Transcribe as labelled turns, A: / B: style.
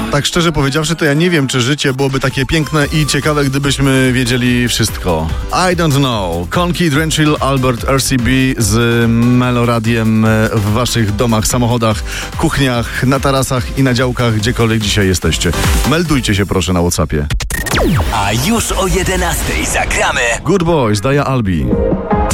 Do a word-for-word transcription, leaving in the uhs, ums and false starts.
A: Tak szczerze powiedziawszy, to ja nie wiem, czy życie byłoby takie piękne i ciekawe, gdybyśmy wiedzieli wszystko. I don't know. Konki, Drenchill, Albert, R C B z Meloradiem w waszych domach, samochodach, kuchniach, na tarasach i na działkach, gdziekolwiek dzisiaj jesteście. Meldujcie się proszę na WhatsAppie.
B: A już o jedenastej zagramy.
A: Good Boys, Daja Albi.